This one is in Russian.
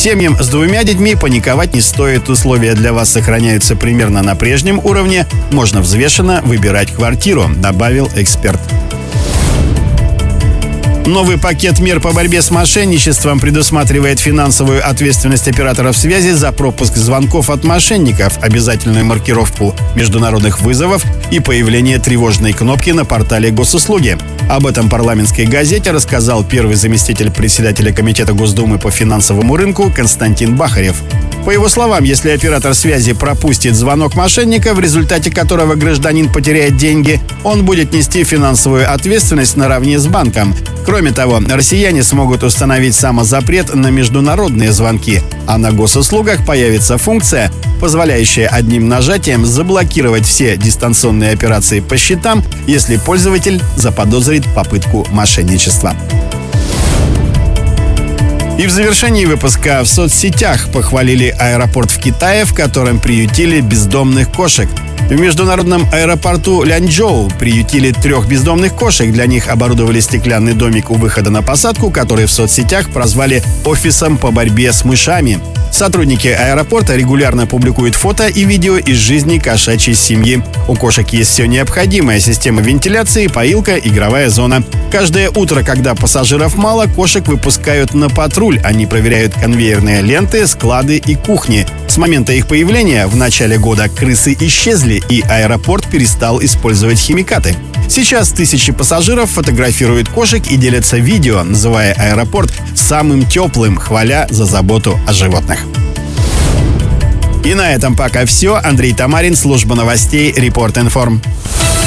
Семьям с 2 детьми паниковать не стоит. Условия для вас сохраняются примерно на прежнем уровне. Можно взвешенно выбирать квартиру, добавил эксперт. Новый пакет мер по борьбе с мошенничеством предусматривает финансовую ответственность операторов связи за пропуск звонков от мошенников, обязательную маркировку международных вызовов и появление тревожной кнопки на портале госуслуги. Об этом парламентской газете рассказал первый заместитель председателя Комитета Госдумы по финансовому рынку Константин Бахарев. По его словам, если оператор связи пропустит звонок мошенника, в результате которого гражданин потеряет деньги, он будет нести финансовую ответственность наравне с банком. Кроме того, россияне смогут установить самозапрет на международные звонки, а на госуслугах появится функция, позволяющая одним нажатием заблокировать все дистанционные операции по счетам, если пользователь заподозрит попытку мошенничества. И в завершении выпуска: в соцсетях похвалили аэропорт в Китае, в котором приютили бездомных кошек. В международном аэропорту Ляньчжоу приютили 3 бездомных кошек. Для них оборудовали стеклянный домик у выхода на посадку, который в соцсетях прозвали «Офисом по борьбе с мышами». Сотрудники аэропорта регулярно публикуют фото и видео из жизни кошачьей семьи. У кошек есть все необходимое: система вентиляции, поилка, игровая зона. Каждое утро, когда пассажиров мало, кошек выпускают на патруль. Они проверяют конвейерные ленты, склады и кухни. С момента их появления в начале года крысы исчезли, и аэропорт перестал использовать химикаты. Сейчас тысячи пассажиров фотографируют кошек и делятся видео, называя аэропорт самым теплым, хваля за заботу о животных. И на этом пока все. Андрей Тамарин, служба новостей Report Inform.